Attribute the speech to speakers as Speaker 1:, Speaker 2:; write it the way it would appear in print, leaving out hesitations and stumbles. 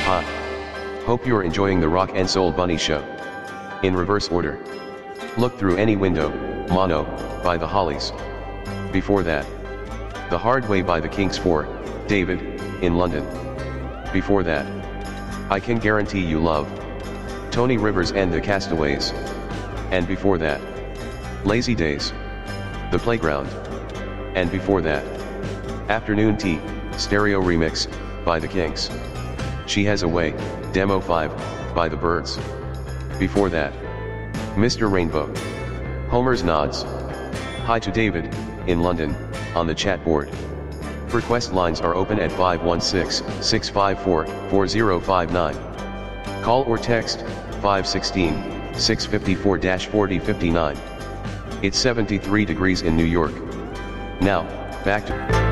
Speaker 1: Hi. Hope you're enjoying the Rock and Soul Bunny Show. In reverse order. Look Through Any Window, Mono, by the Hollies. Before that, The Hard Way by the Kinks for David, in London. Before that, I Can Guarantee You Love, Tony Rivers and the Castaways. And before that, Lazy Days, The Playground. And before that, Afternoon Tea, Stereo Remix, by the Kinks. She Has a Way, Demo 5, by the Byrds. Before that, Mr. Rainbow, Homer's Nods. Hi to David, in London, on the chat board. Request lines are open at 516-654-4059. Call or text, 516-654-4059. It's 73 degrees in New York. Now, back to...